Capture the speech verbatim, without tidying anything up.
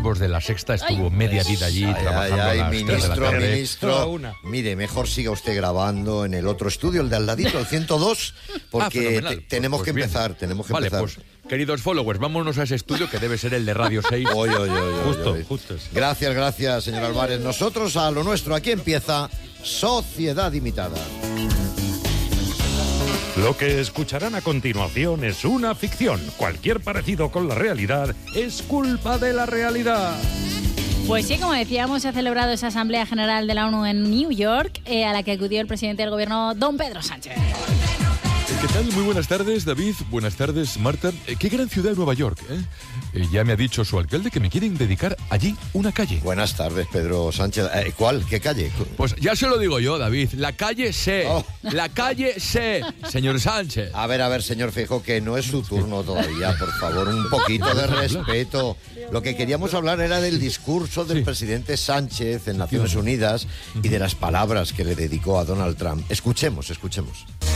informativos de La Sexta, estuvo Ay, media vida allí Ay, trabajando ay, ay, a las tres de la ministro, tarde. ministro. Mire, mejor siga usted grabando en el otro estudio, el de al ladito, el ciento dos, porque Ah, fenomenal. te- tenemos Pues- pues que bien. empezar, tenemos que Vale, empezar. pues, queridos followers, vámonos a ese estudio que debe ser el de Radio seis. Oye, oye, oye, Justo, oye. justo. Gracias, gracias, señor Álvarez. Nosotros a lo nuestro. Aquí empieza Sociedad Imitada. Lo que escucharán a continuación es una ficción. Cualquier parecido con la realidad es culpa de la realidad. Pues sí, como decíamos, se ha celebrado esa Asamblea General de la ONU en New York, eh, a la que acudió el presidente del gobierno, don Pedro Sánchez. ¿Qué tal? Muy buenas tardes, David. Buenas tardes, Marta. Eh, Qué gran ciudad Nueva York, ¿eh? Eh, Ya me ha dicho su alcalde que me quieren dedicar allí una calle. Buenas tardes, Pedro Sánchez. Eh, ¿Cuál? ¿Qué calle? Pues ya se lo digo yo, David. La calle C. Oh. La calle C, señor Sánchez. A ver, a ver, señor Feijóo, que no es su turno todavía, por favor, un poquito de respeto. Lo que queríamos hablar era del discurso del Sí. presidente Sánchez en Naciones Unidas y de las palabras que le dedicó a Donald Trump. Escuchemos, escuchemos.